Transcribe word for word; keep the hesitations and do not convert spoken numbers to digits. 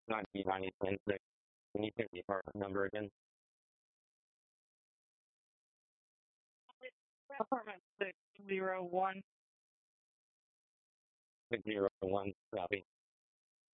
ninety, ninety, ten, six. Can you pick the apartment number again? Apartment six zero one. six zero one, copy.